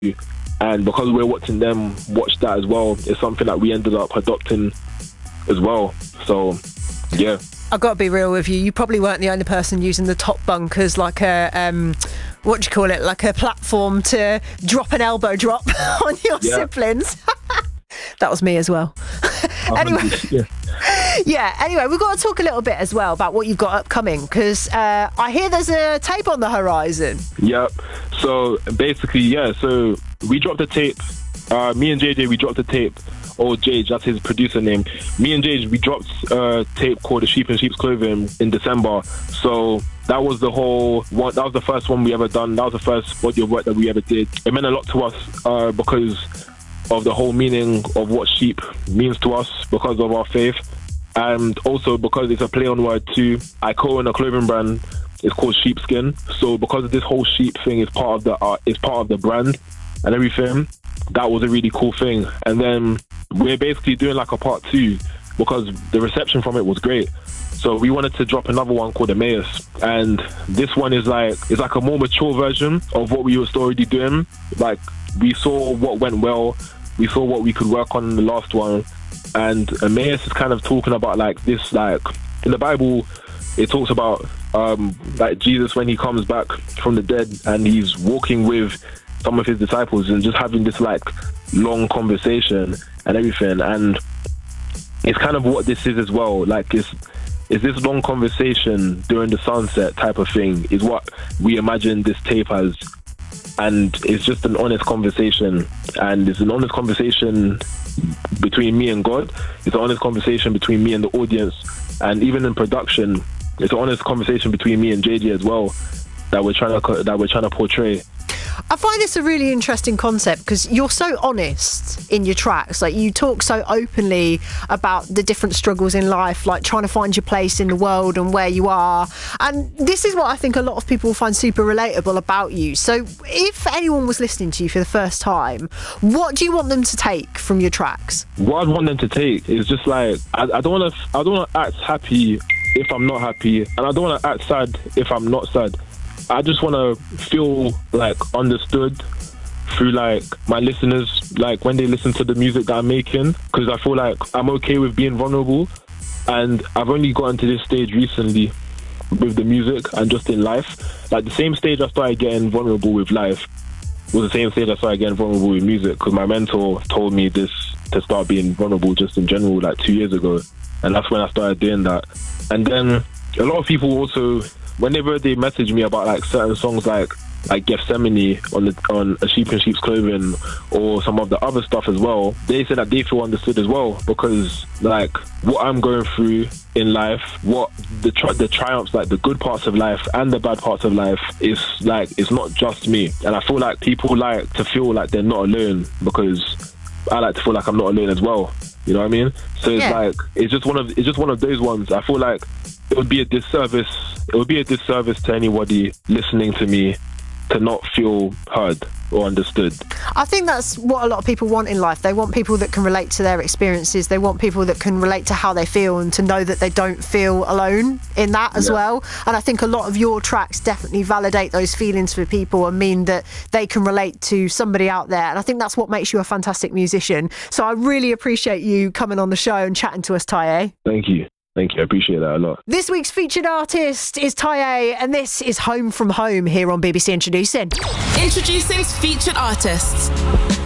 And because we're watching them watch that as well, it's something that we ended up adopting as well. So, yeah. I've got to be real with you. You probably weren't the only person using the top bunk as like a, what do you call it, like a platform to drop an elbow drop on your siblings. That was me as well. Anyway, anyway, we've got to talk a little bit as well about what you've got upcoming, because I hear there's a tape on the horizon. Yep. So basically, so we dropped a tape. Me and JJ, we dropped a tape. Or Jage, that's his producer name. Me and Jage, we dropped a tape called The Sheep in Sheep's Clothing in December. So that was the whole one. That was the first one we ever done. That was the first body of work that we ever did. It meant a lot to us because of the whole meaning of what sheep means to us, because of our faith, and also because it's a play on word too. I co-own a clothing brand. It's called Sheepskin. So because of this whole sheep thing is part of the brand and everything. That was a really cool thing. And then we're basically doing like a part 2 because the reception from it was great. So we wanted to drop another one called Emmaus. And this one is like a more mature version of what we were already doing. Like, we saw what went well, we saw what we could work on in the last one. And Emmaus is kind of talking about like this, like in the Bible, it talks about like Jesus when he comes back from the dead and he's walking with some of his disciples and just having this like long conversation and everything. And it's kind of what this is as well. Like, is this long conversation during the sunset type of thing is what we imagine this tape as. And it's just an honest conversation, and it's an honest conversation between me and God. It's an honest conversation between me and the audience, and even in production, it's an honest conversation between me and JJ as well that we're trying to portray. I find this a really interesting concept because you're so honest in your tracks. Like, you talk so openly about the different struggles in life, like trying to find your place in the world and where you are. And this is what I think a lot of people find super relatable about you. So if anyone was listening to you for the first time, what do you want them to take from your tracks? What I'd want them to take is just like, I don't want to act happy if I'm not happy, and I don't want to act sad if I'm not sad. I just want to feel like understood through like my listeners, like when they listen to the music that I'm making, because I feel like I'm okay with being vulnerable. And I've only gotten to this stage recently with the music and just in life. Like, the same stage I started getting vulnerable with life was the same stage I started getting vulnerable with music, because my mentor told me this to start being vulnerable just in general like 2 years ago. And that's when I started doing that. And then a lot of people also, whenever they message me about like certain songs like Gethsemane on A Sheep in Sheep's Clothing or some of the other stuff as well, they say that they feel understood as well, because like what I'm going through in life, what the triumphs, like the good parts of life and the bad parts of life, is like, it's not just me. And I feel like people like to feel like they're not alone, because I like to feel like I'm not alone as well. You know what I mean? So it's like, it's just one of those ones. I feel like it would be a disservice to anybody listening to me to not feel heard or understood. I think that's what a lot of people want in life. They want people that can relate to their experiences. They want people that can relate to how they feel and to know that they don't feel alone in that as well. And I think a lot of your tracks definitely validate those feelings for people and mean that they can relate to somebody out there. And I think that's what makes you a fantastic musician. So I really appreciate you coming on the show and chatting to us, Taye. Thank you. Thank you, I appreciate that a lot. This week's featured artist is Taye, and this is Home From Home here on BBC Introducing. Introducing featured artists.